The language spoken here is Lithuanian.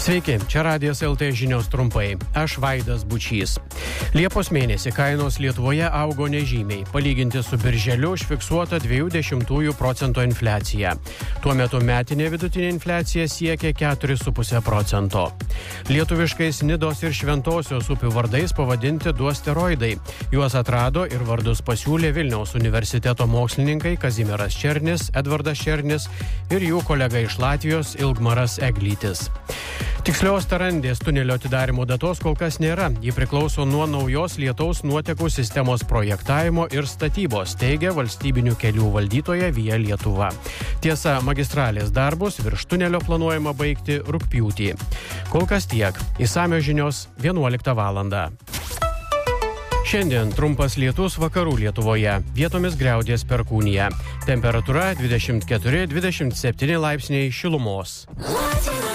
Sveiki, čia Radijas LT žinios trumpai. Aš Vaidas Bučys. Liepos mėnesį kainos Lietuvoje augo nežymiai. Palyginti su birželiu užfiksuota 0,2% infliacija. Tuo metu metinė vidutinė infliacija siekia 4,5%. Lietuviškais Nidos ir Šventosios upių vardais pavadinti du asteroidai. Juos atrado ir vardus pasiūlė Vilniaus universiteto mokslininkai Kazimieras Černis, Edvardas Černis ir jų kolega iš Latvijos Ilgmaras Eglytis. Tikslios Tarandės tunelio atidarimo datos kol kas nėra. Ji priklauso nuo naujos lietaus nuotekų sistemos projektavimo ir statybos, teigia valstybinių kelių valdytoja Via Lietuva. Tiesa, magistralės darbus virš tunelio planuojama baigti rugpjūtį. Kol kas tiek. Išsamios žinios 11 valandą. Šiandien trumpas lietus vakarų Lietuvoje. Vietomis griaudės perkūnija. Temperatūra 24-27 laipsniai šilumos.